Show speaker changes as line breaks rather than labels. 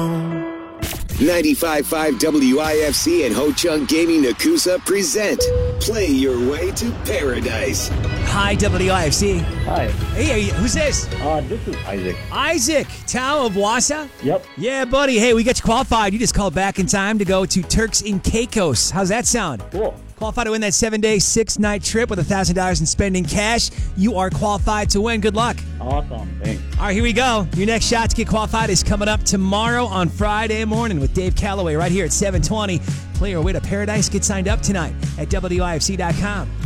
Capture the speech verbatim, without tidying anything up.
ninety-five point five W I F C and Ho Chunk Gaming Nakusa present Play Your Way to Paradise.
Hi, W I F C.
Hi.
Hey, are you, who's this?
Uh, this is Isaac.
Isaac, Tao of Wassa?
Yep.
Yeah, buddy. Hey, we got you qualified. You just called back in time to go to Turks and Caicos. How's that sound?
Cool.
Qualified to win that seven-day, six-night trip with one thousand dollars in spending cash. You are qualified to win. Good luck.
Awesome. Thanks.
All right, here we go. Your next shot to get qualified is coming up tomorrow on Friday morning with Dave Calloway right here at seven twenty. Play your way to paradise. Get signed up tonight at W I F C dot com.